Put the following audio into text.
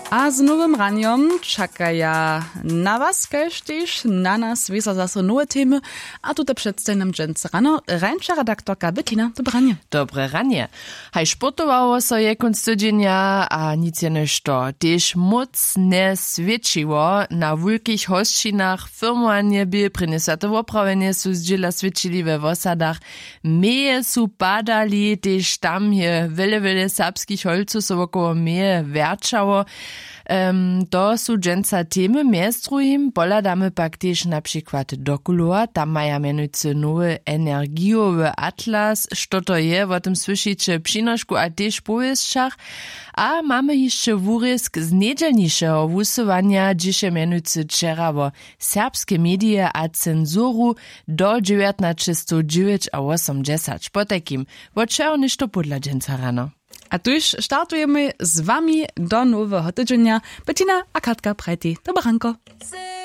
A z nowym raniem czekaja na was, też na nas wiesa zase nowe temy, a tutaj przedstawiam dżęce rano rańcza redaktorka Bettina. Dobre ranie. Dobre ranie. Haj sportowało so je konc tydzienia, a nic je nešto. Tež moc ne svědčiło na wulkich hosčinach, firmovanie by prinesate woprawienie su zdźěla svědčili we wosadach. Meje su padali, tež tam je vele serbskich holców so wokoło meje werčało. To su dżęca temy, mjez drugim poladamy pak tež na przykład dokuloa, tam maja menujcy nowy energijowy atlas, što to je, o tym słyszycie przynoszku a tež powieszczach, a mamy jeszcze wurysк z niedzielniejszego wusowania, dzisiaj menujcy wczerawo serbskie medie a cenzuru do 1980. Po takim, o czego ništo podla dżęca rano. A tuż startujemy z wami do nowego tydzienia. Bettina a Katka prajti. Dobre ranko.